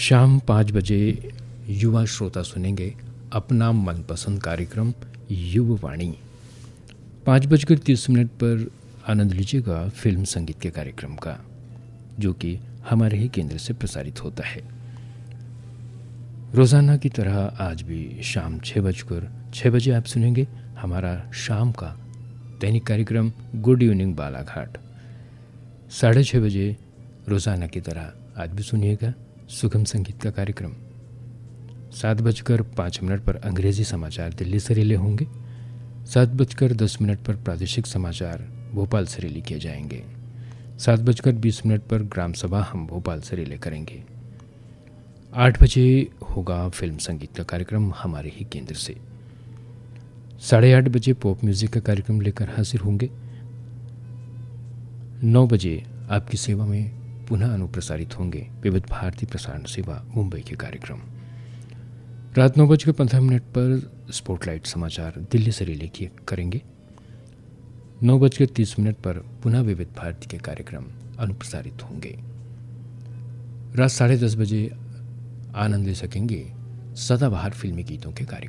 शाम 5 बजे युवा श्रोता सुनेंगे अपना मनपसंद कार्यक्रम युववाणी। 5:30 पर आनंद लीजिएगा फिल्म संगीत के कार्यक्रम का, जो कि हमारे ही केंद्र से प्रसारित होता है। रोज़ाना की तरह आज भी शाम 6 बजे आप सुनेंगे हमारा शाम का दैनिक कार्यक्रम गुड इवनिंग बालाघाट। 6:30 बजे रोज़ाना की तरह आज भी सुनिएगा सुगम संगीत का कार्यक्रम। 7:05 पर अंग्रेजी समाचार दिल्ली से रिले होंगे। 7:10 पर प्रादेशिक समाचार भोपाल से रिले किए जाएंगे। 7:20 पर ग्राम सभा हम भोपाल से रिले करेंगे। 8 बजे होगा फिल्म संगीत का कार्यक्रम हमारे ही केंद्र से। 8:30 बजे पॉप म्यूजिक का कार्यक्रम लेकर हाजिर होंगे। 9 बजे आपकी सेवा में पुनः अनुप्रसारित होंगे विविध भारती प्रसारण सेवा मुंबई के कार्यक्रम। रात 9:15 पर स्पॉटलाइट समाचार दिल्ली से रिले किए करेंगे। 9:30 पर पुनः विविध भारती के कार्यक्रम अनुप्रसारित होंगे। रात 10:30 बजे आनंद ले सकेंगे सदाबहार फिल्मी गीतों के कार्यक्रम।